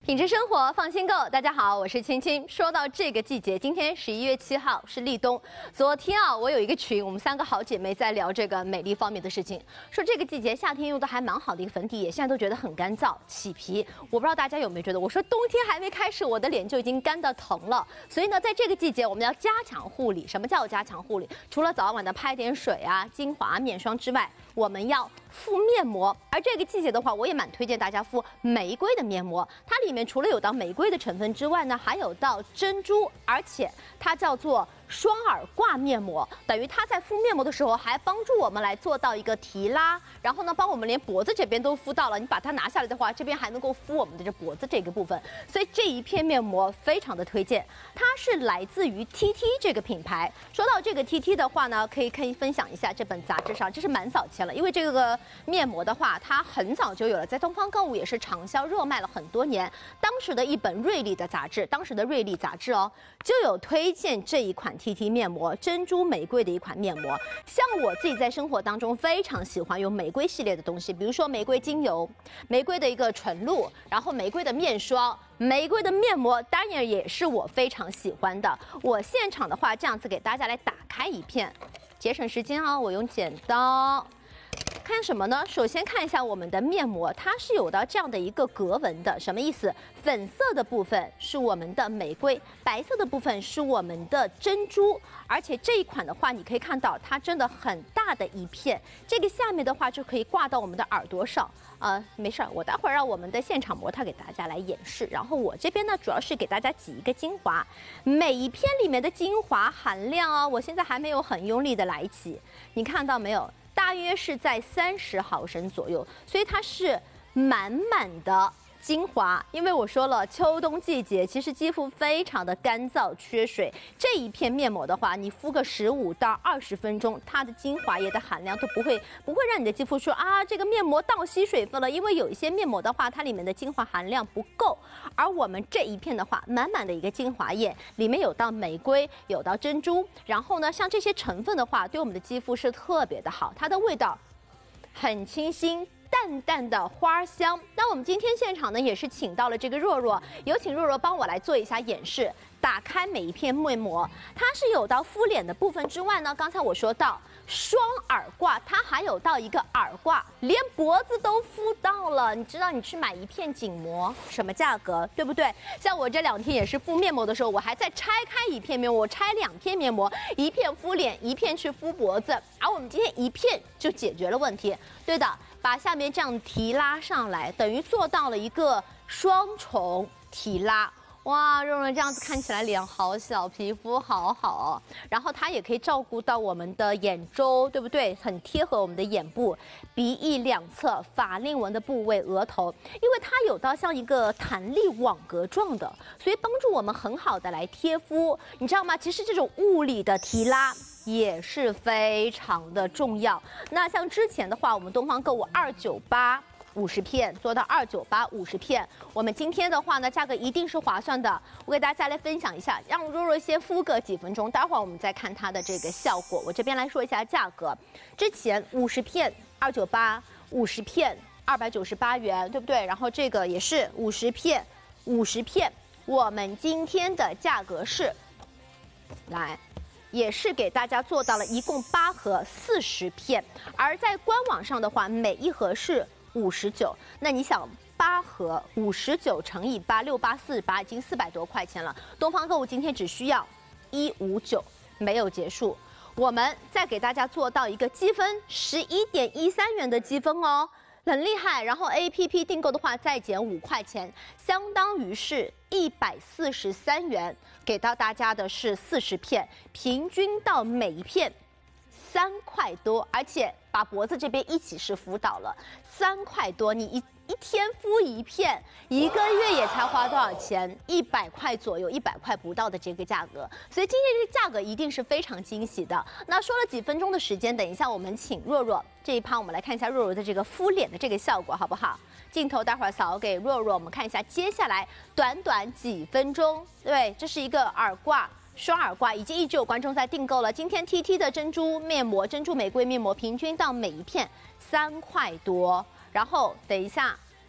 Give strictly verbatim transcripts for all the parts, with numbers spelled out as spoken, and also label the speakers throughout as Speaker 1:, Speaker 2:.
Speaker 1: 品质生活，放心购。大家好，我是青青。说到这个季节，今天十一月七号是立冬。昨天啊，我有一个群，我们三个好姐妹在聊这个美丽方面的事情，说这个季节夏天用的还蛮好的一个粉底液，现在都觉得很干燥起皮。我不知道大家有没有觉得，我说冬天还没开始，我的脸就已经干到疼了。所以呢，在这个季节我们要加强护理。什么叫加强护理？除了早晚的拍点水啊、精华、面霜之外，我们要敷面膜。而这个季节的话，我也蛮推荐大家敷玫瑰的面膜，它里面除了有到玫瑰的成分之外呢，还有到珍珠，而且它叫做双耳挂面膜，等于它在敷面膜的时候还帮助我们来做到一个提拉，然后呢帮我们连脖子这边都敷到了。你把它拿下来的话，这边还能够敷我们的这脖子这个部分，所以这一片面膜非常的推荐。它是来自于 T T 这个品牌。说到这个 T T 的话呢，可以可以分享一下这本杂志上，这是蛮早前了，因为这个面膜的话，它很早就有了，在东方购物也是畅销热卖了很多年。当时的一本瑞丽的杂志，当时的瑞丽杂志哦，就有推荐这一款 T T 面膜，珍珠玫瑰的一款面膜。像我自己在生活当中非常喜欢用玫瑰系列的东西，比如说玫瑰精油、玫瑰的一个纯露，然后玫瑰的面霜、玫瑰的面膜，当然也是我非常喜欢的。我现场的话，这样子给大家来打开一片，节省时间哦，我用剪刀。看什么呢？首先看一下我们的面膜，它是有到这样的一个格纹的，什么意思？粉色的部分是我们的玫瑰，白色的部分是我们的珍珠。而且这一款的话，你可以看到它真的很大的一片，这个下面的话就可以挂到我们的耳朵上。呃，没事儿，我待会儿让我们的现场模特给大家来演示。然后我这边呢，主要是给大家挤一个精华，每一片里面的精华含量哦，我现在还没有很用力的来挤，你看到没有？大约是在三十毫升左右，所以它是满满的精华。因为我说了，秋冬季节其实肌肤非常的干燥缺水，这一片面膜的话，你敷个十五到二十分钟，它的精华液的含量都不会不会让你的肌肤说啊这个面膜倒吸水分了，因为有一些面膜的话，它里面的精华含量不够，而我们这一片的话，满满的一个精华液，里面有到玫瑰，有到珍珠，然后呢，像这些成分的话，对我们的肌肤是特别的好，它的味道很清新。淡淡的花香。那我们今天现场呢，也是请到了这个若若，有请若若帮我来做一下演示。打开每一片面膜，它是有到敷脸的部分之外呢，刚才我说到双耳挂，它还有到一个耳挂，连脖子都敷到了。你知道你去买一片颈膜什么价格，对不对？像我这两天也是敷面膜的时候，我还在拆开一片面膜，我拆两片面膜，一片敷脸，一片去敷脖子。而我们今天一片就解决了问题，对的，把下面这样提拉上来，等于做到了一个双重提拉。哇，若若这样子看起来脸好小，皮肤好好，然后它也可以照顾到我们的眼周，对不对？很贴合我们的眼部、鼻翼两侧、法令纹的部位、额头，因为它有到像一个弹力网格状的，所以帮助我们很好的来贴敷，你知道吗？其实这种物理的提拉也是非常的重要。那像之前的话，我们东方购物二九八。五十片做到二九八五十片，我们今天的话呢，价格一定是划算的。我给大家来分享一下，让若若先敷个几分钟，待会儿我们再看它的这个效果。我这边来说一下价格，之前五十片二九八，五十片二百九十八元，对不对？然后这个也是五十片，五十片，我们今天的价格是，来。也是给大家做到了一共八盒四十片，而在官网上的话，每一盒是五十九。那你想，八盒五十九乘以八，六八四十八，已经四百多块钱了。东方购物今天只需要一五九，没有结束。我们再给大家做到一个积分十一点一三元的积分哦。很厉害，然后 A P P 订购的话再减五块钱，相当于是一百四十三元，给到大家的是四十片，平均到每一片三块多，而且把脖子这边一起是辅导了三块多，你一一天敷一片，一个月也才花多少钱？一百块左右，一百块不到的这个价格，所以今天这个价格一定是非常惊喜的。那说了几分钟的时间，等一下我们请若若这一趴，我们来看一下若若的这个敷脸的这个效果，好不好？镜头待会儿扫给若若，我们看一下接下来短短几分钟，对，这是一个耳挂。双耳挂已经一直有观众在订购了。今天 T T 的珍珠面膜、珍珠玫瑰面膜，平均到每一片三块多。然后等一下，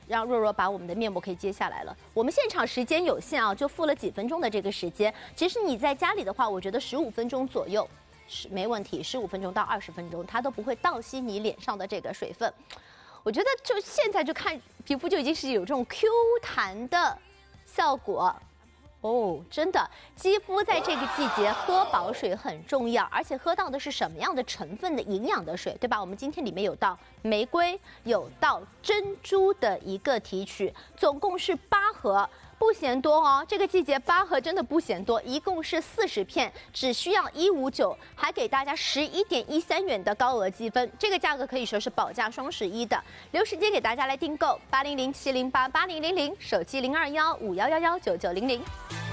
Speaker 1: 让若若把我们的面膜可以揭下来了。我们现场时间有限啊，就付了几分钟的这个时间。其实你在家里的话，我觉得十五分钟左右是没问题，十五分钟到二十分钟，它都不会倒吸你脸上的这个水分。我觉得就现在就看皮肤就已经是有这种 Q 弹的效果。哦，真的，肌肤在这个季节喝饱水很重要，而且喝到的是什么样的成分的营养的水，对吧？我们今天里面有到玫瑰，有到珍珠的一个提取，总共是八盒。不嫌多哦，这个季节八盒真的不嫌多，一共是四十片，只需要一五九，还给大家十一点一三元的高额积分，这个价格可以说是保价双十一的。留时间给大家来订购，八零零七零八八零零零，手机零二幺五幺幺幺九九零零。